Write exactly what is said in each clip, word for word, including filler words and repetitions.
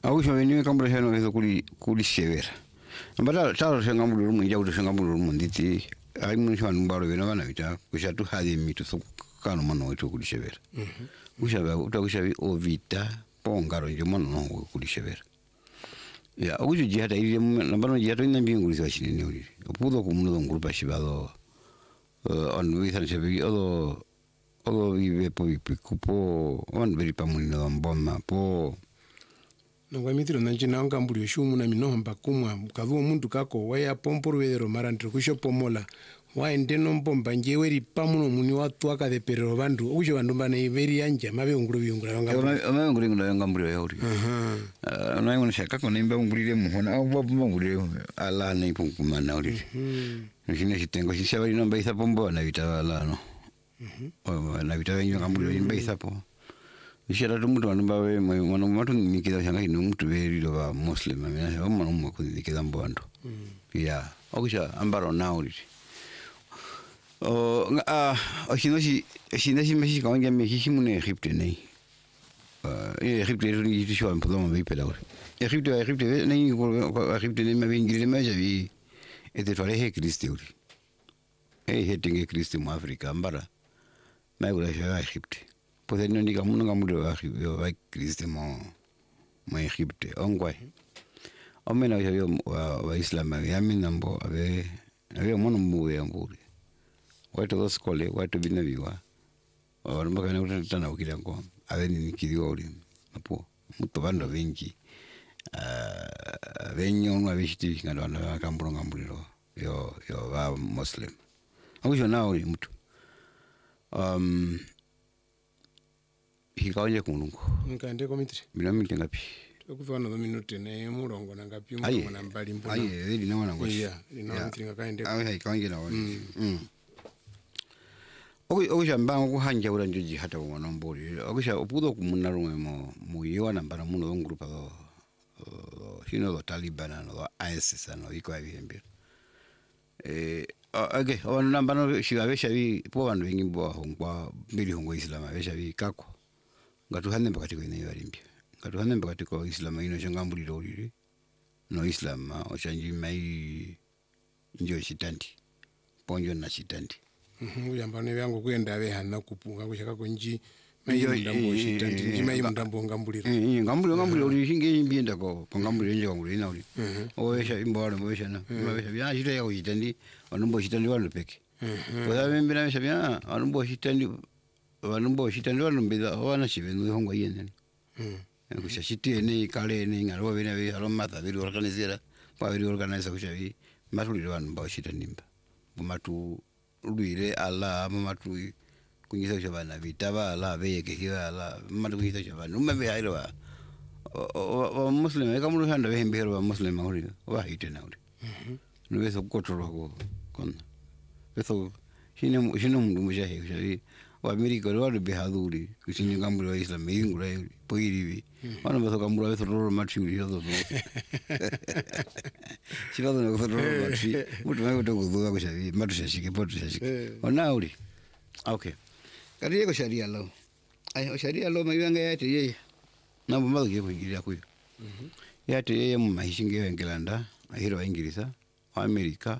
Akusha wenyewe kambura shano hizo kuli kuli shevera. Mbata taro shangamulu rumu njaudu shangamulu rumu nditi ai mun shwan mbaro wena wana vita kusha tu hadi mitu so kano mano wetu kuli shevera. Mhm. Kusha ba utakusha vi ovita pongaro nje mano no kuli shevera. Ya akusha jihata ili nambano jihata ina mbinguli sa shinene uli. Pudo kumuno ngrupa shibado on withan shebi odo odo vive po kupo on veri pamulino mboma po Nongwamitiro nanjina ngambulio shumu na minoho mbakumwa kavuo muntu kako waya pomporo wedero marandro kusho pomola waende nombomba njeweri pamuno muni watu akade perero bandu ujo bandu bana iveri anja mabe unguru biungura ngambulio mabe unguru ngula ngambulio yauri aha na ngone shaka ko nimba ungulire muhona au bobo ngulire ala na ipunguma na uri nishine shitengo shishabari nomba isa pombo na vitawala no mhm na vitawenyo ngambulio nimba isa po Ishara tumutu wanumbawe mwana matu nikida shanga inu mtu veri loba Muslim amina shaka mwana mwaku nikida mboando ya okusha ambaro nauri o a oshinoshi oshinoshi meshi kawangia meshi mune Egypte nei e Egypte ni yitishwa mpodoma vipela uri Egypte Egypte nei Egypte nei mabingire majavi ete fare he Kristi uri e hetinge Kristi mu Afrika ambara maigura shaka Egypte Pues no diga muno ngamuro wa wa Kristo mo mo Egypte ongwai omena yo wa Islam ya minambo ave ave mono muwe amburi watu dos kole watu binabiwa ora mbaka utana ukirango ave ni kidiwa uri apo mutobando vengi ah venyo no avishiti ngalo na kamburo ngamburiro yo yo wa Muslim akusho na uri mtu um hikaje kunungu ngande komitri bila minute ngapi tukufana no minute ne murongo na ngapi murongo na mbali mbona aye eli na wana ngoshi yeah ina ntringa kaende awe hikaje na wani mm oku oku shamba ku hanja ura njuji hata ku ngombori oku sha opudo ku munarumwe mo mu yewa na mbara muno do grupa do hino do Taliban no ISIS no iko abihembe eh age wana nambano shigabe shabi po bandu ngimbo hongwa mbili hongwa Islam abeshabi kako ngatuhane mbakati ko ine yarimbi ngatuhane mbakati ko Islam ino shangambuliro liri no Islam oshanji mai njo shitandi ponjo na shitandi mhm uyamba ne yango kwenda abe hana kupunga kushaka konji mai ndambo shitandi nji mai ndambo ngambuliro eh ngambuliro ngambuliro liri shinge imbienda ko ngambuliro nje ngambuliro ina uli oyesha imbora mbosha na mabesha bya shita ya shitandi onombo shitandi wanu peke mhm kwa sababu mbina besha onombo shitandi vanumbo shitandi vanumbida wana chivenu hongo yene mm kusha shitene kale ne ngalo bena be alomata biri organizera pa biri organizer kusha bi matulire vanumba shitandimba bumatu luire ala mamatu kunyisa kusha bana bitaba ala beyeke hiwa ala matu kunyisa kusha bana umbe hairo wa wa muslim eka mulu handa be hembero wa muslim hori wa hitena hori mhm nuweso kotoro ko kon beso shine shine mundu mujahe kusha bi wa Amerika wale behaduri kusini ngamburo wa Islam ingura poirivi wana baso ngamburo wa toro maturi yodo chibado no toro maturi mutu mai kutokuzuka kushavi matu shashike potu shashike ona uli okay kariye ko sharia lo ai sharia lo mayanga yate yeye na mbalo ke kuingilia kuyo yate yeye mu mahishinge wa England ahiro wa Ingirisa wa Amerika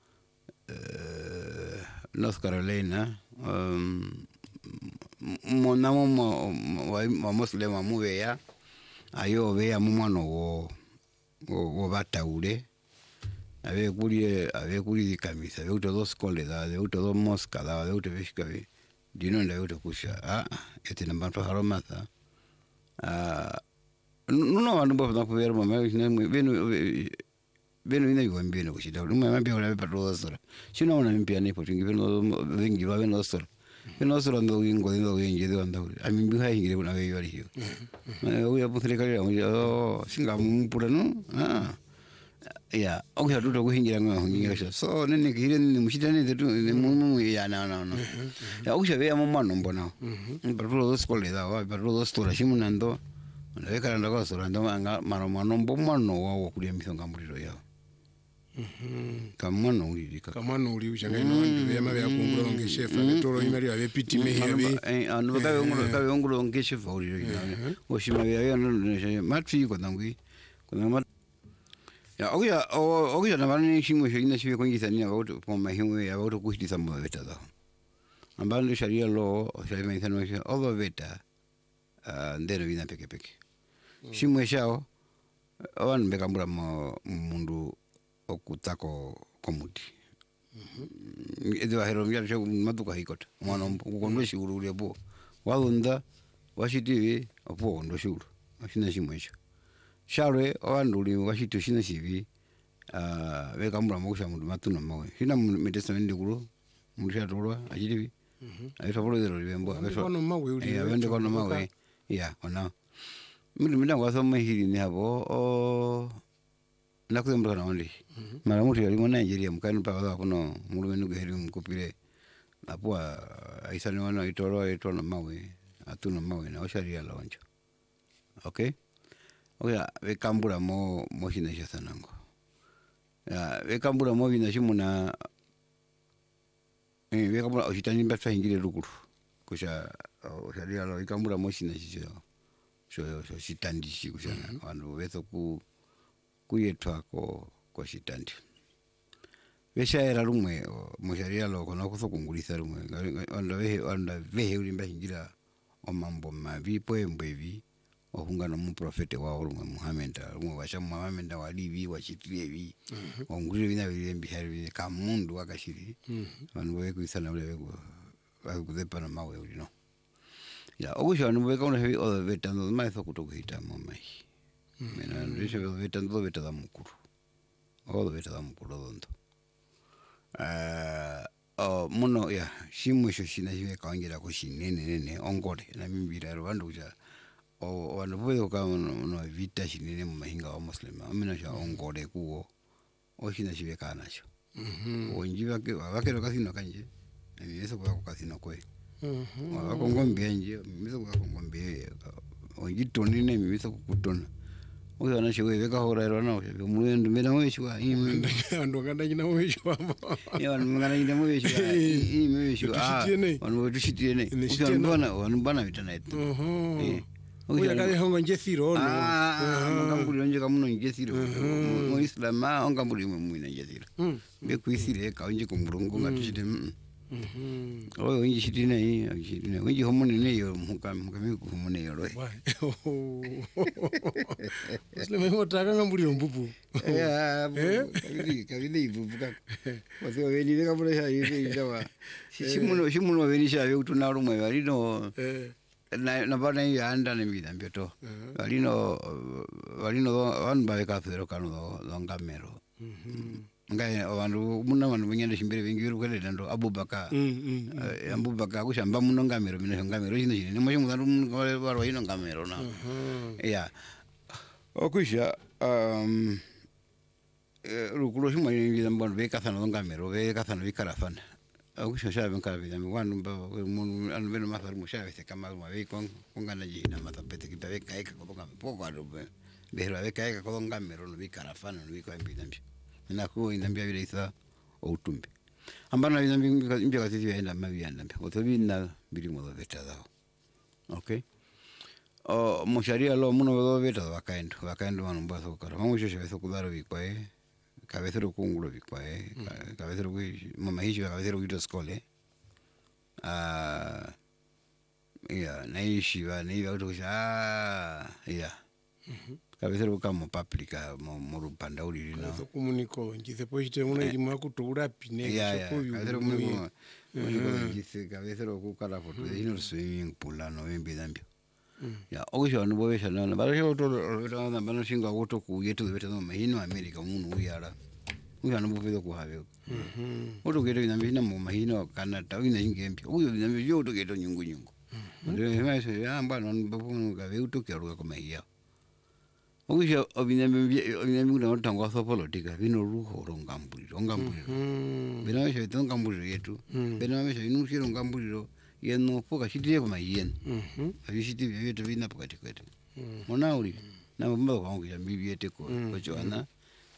North Carolina um mona mo wa Muslim amuwe ya ayo ve ya mumano wo wo bataule ave kulie ave kulie kamisa ave uto skole da ave uto mosca da ave uto vishkavi dino nda uto kusha ah ete namba to haromata ah no vandu bo na kuver mama venu venu ina yuwa mbino kushida lumwe mambia ula pepa rozora shino una mpia nipo tingi venu vengi va venu osora venu osora ndo wingo ndo wingi ndo ndo amimbi hai ngire kuna wewe wali hiyo uya puthile kali ya oh singa mpura no ah ya okya tuto kuhingira ngwa hingira so nene kire ni mushitani zetu mumu ya na na na ya ukya veya mumano mbona mpaturo dos kole da wa mpaturo dos tora shimunando ndawekala ndakasora ndamanga mano mano mbomano wawo kulia misonga muliro yao kamwana ulilika kamwana uli uchangaino wandu vema vya kungula ongeshefa vetolo imali wa vepiti mehi ya vi anu kawe ongula kawe ongula ongeshefa ulilika oshima vya vya matri kwa tangui kuna mat ya ogia ogia na vani shimu shina shiwe kongisa ni about poma himu ya about kuhitisa mwa veta da ambalo sharia law sharia maithano sha all veta ndero vina peke peke shimu shao awan bekambura mo mundu okutako komuti edwa hero mya sha maduka hikota mwana ukondo shuru lebo walunda washitivi opo kondo shuru ashina shimu sha share awanduli washitu shina shivi ah bekambura mo sha mundu matuna mawe shina metesa ndi kulo mundu sha tolwa achitivi aita polo dero limbo abeso kono mawe uli ya bende kono mawe ya ona mundu mina waso mahiri ni abo o nakuzembra na ondi mara mutu yali mwana Nigeria mukani pa wa kuno mundu menu geheri mkupire apua aisani wana itoro itoro mawe atuna mawe na osharia lonjo okay oya bekambura mo mo hinesha sanango ya bekambura mo bina shimuna eh bekambura oshitani mbatwa hingire rukuru kusha osharia lo ikambura mo hinesha so so shitandishi kushana vanhu vetso ku kuyetwa ko ko shitandi veshaera rumwe musharia lo kona kusokungulisa rumwe anda vehe anda vehe ulimba hingira omambo mavi poembwevi ohungana mu profete wa rumwe Muhammad rumwe washa Muhammad walivi wachitievi ongure bina bilembi hari kamundu wakashiri vanhu vekuisana ule veku vakuzepana mawe ulino ya ogusha no beka una heavy other vetando mai so kutokuhita mamai mena ndishe vetando vetanda mukuru all vetanda mukuru dondo eh oh muno ya shimwisho shina shive kaongera ko shinene nene ongore na mimbira rwanda uja o vanhu voyo ka no vita shinene mu mahinga wa muslima amina sha ongore kuwo o shina shive kana sho mhm onjiva ke vakero kasino kanje ni yeso kwa kasino kwe mhm wakongombe nje mizo wakongombe onjitoni ne mizo kukutona uyo na shiwe veka horero na uyo muyendu mena weshwa imi ndo kanda kina weshwa ya ngana ina weshwa imi weshwa ah wanu tushitiene uyo mbona wanu bana vitana eto mhm uyo kale hongo njethiro no ah ngambuli nje kamuno njethiro mu Islam ngambuli mu ina njethiro bekuisire ka nje kumurungu ngatushite mhm oyo nje shitine yi shitine nje homone ne yo muka muka miku homone yo roi Isle memo taka ngambuli ombupu ya kabili kabili ibubu ka wase weli veka bora sha yive ndawa shimuno shimuno weli sha yo tuna rumwe walino na na bana yi anda ne mida mbioto walino walino wan ba veka fero kanu do ngamero mhm ngai abantu muna vanhu vengenda chimbere vengiri kweleda ndo Abubakar Abubakar kushamba muno ngamero mina ngamero chino chine nemo chimuzandu varwa ino ngamero na ya okusha um rukulo chimwe ngira mbona vekathana ngamero vekathana vikarafana okusha shabe nkavila mwandu mba munhu anu veno mathari mushabe kama mwavi kongana jina mathapete kitabe kaika koboka poko ado behero vekaika ko ngamero no vikarafana no vikwambira mbyo na ko inambia vile isa outumbe ambana inambia imbia kasi yaenda mavi yandambia otobina bili mo veta dao okay o musharia lo muno do veta wakaendo wakaendo manu mbaso kara mamusho shebeso kudaro vikwae kabethero kungulo vikwae kabethero kwi mama hicho kabethero kito skole ah ya naishi va naiva kutosha ah ya kabethero kama paprika mo rupanda uli na so komuniko njise pochite muno ili mwa kutura pine chokoyu kabethero muno njise kabethero kukala foto ino swimming pool no vembe dambio ya okusha no bovesha na barasho to na bana shinga goto ku yetu beta no mahino America muno uyara uya no bovedo ku have mhm oto geto ina mahina mo mahino Canada ina ingembi uyo ina yo to geto nyungu nyungu ndio maisha ya mbana no ka veuto ke ruka kama hiyo okusha obinyambi obinyambi no tangwa so politika bino ruho rongambuli rongambuli bino maisha tongambuli yetu bino maisha inu shiro ngambuli yeno poka shitiye kuma yen mhm abishiti byeto bina pokati kwetu mona uli na mbaba kwangu ya bibi yete ko kochana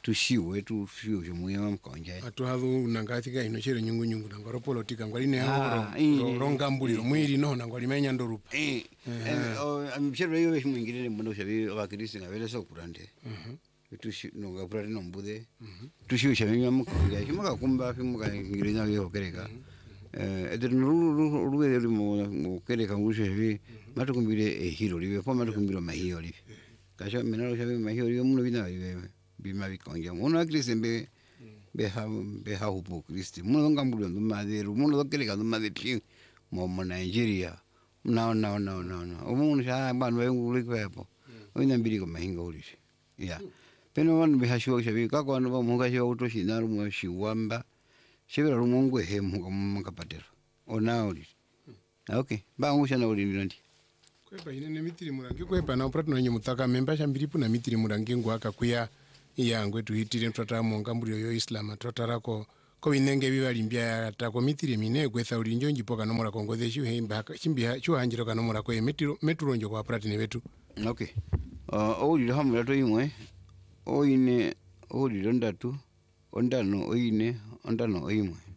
tushiwe tushiwe chumuya mkonja atuhathu nangathika ino chere nyungu nyungu nangoro politika ngwaline Ah, horo eh, rongambuliro mwiri no nangwalimenya ndorupa eh amchero yo mwingire mbono shabi abakirisi ngabele sokurande tushi no gapura no mbude tushiwe shabi mkonja chimaka kumba fimuka ngirina yo kereka eh edir nuru ruwe mo kereka ngushe shabi matukumbire hiro libe po matukumbiro mahio libe kasha menalo shabi mahio libe muno bina libe bima bikonja muno akrisi mbe beha beha hupo kristi muno ngambulio ndo madero muno kereka ndo madepin mo mo Nigeria no no no no no umuntu sha banu bayungule kwepo oina mbiri ko mahinga ulishi ya peno wan beha shwo shabi ka ko no mo ga shwo utoshi naru mo shiwamba shebera rumungu he mu makapatero ona ulishi okay ba ngusha na uli ndi kwepa ine nemitiri murangi kwepa na upratino nye mutaka memba shambiripu na mitiri murangi ngwa akakuya iyangwe tuhitire mtata ngambulio yo Islam twatarako ko inenge bibalimbya ta komitiri mine gwetha ulinjo njipoka nomora kongothe shu hemba chimbiha chu hanjiro kanomora ko metiro meturonjo kwa pratine betu okay uh oli hamula to imwe oine oli ndatu ondano oine ondano oimwe